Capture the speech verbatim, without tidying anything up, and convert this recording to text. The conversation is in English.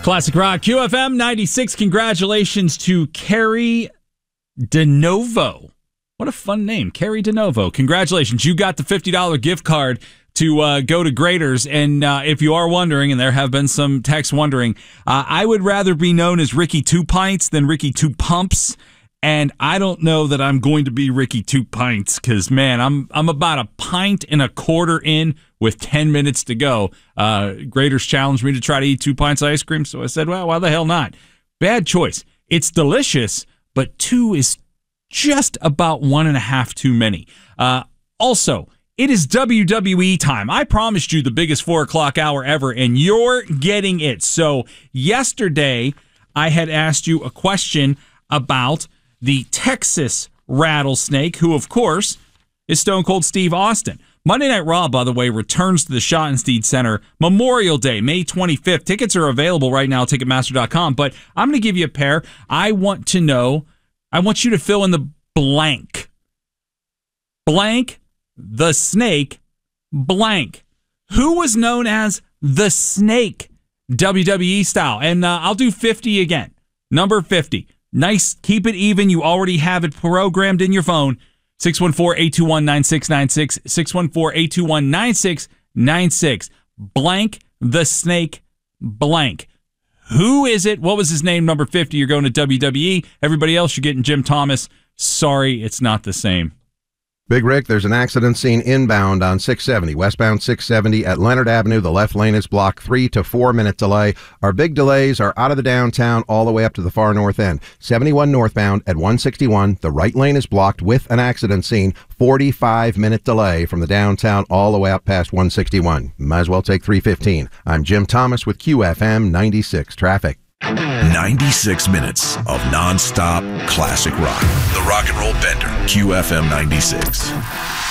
Classic Rock, Q F M ninety-six. Congratulations to Carrie DeNovo. What a fun name, Carrie DeNovo. Congratulations. You got the fifty dollars gift card to uh, go to Graders. And uh, if you are wondering, and there have been some texts wondering, uh, I would rather be known as Ricky Two Pints than Ricky Two Pumps. And I don't know that I'm going to be Ricky Two Pints because, man, I'm I'm about a pint and a quarter in with ten minutes to go. Uh, Graders challenged me to try to eat two pints of ice cream, so I said, well, why the hell not? Bad choice. It's delicious, but two is just about one and a half too many. Uh, also, it is W W E time. I promised you the biggest four o'clock hour ever, and you're getting it. So yesterday, I had asked you a question about the Texas Rattlesnake, who, of course, is Stone Cold Steve Austin. Monday Night Raw, by the way, returns to the Schottenstein Center Memorial Day, May twenty-fifth. Tickets are available right now at Ticketmaster dot com, but I'm going to give you a pair. I want to know, I want you to fill in the blank. Blank, the snake, blank. Who was known as the Snake, W W E style? And uh, I'll do fifty again. Number fifty. Nice. Keep it even. You already have it programmed in your phone. six one four, eight two one, nine six nine six. six one four, eight two one, nine six nine six. Blank the Snake blank. Who is it? What was his name? Number fifty. You're going to W W E. Everybody else, you're getting Jim Thomas. Sorry, it's not the same. Big Rick, there's an accident scene inbound on six seventy, westbound six seventy at Leonard Avenue. The left lane is blocked, three to four minute delay. Our big delays are out of the downtown all the way up to the far north end. seventy-one northbound at one sixty-one, the right lane is blocked with an accident scene, forty-five minute delay from the downtown all the way up past one sixty-one. Might as well take three fifteen. I'm Jim Thomas with Q F M ninety-six Traffic. ninety-six minutes of nonstop classic rock. The Rock and Roll Bender, Q F M ninety-six.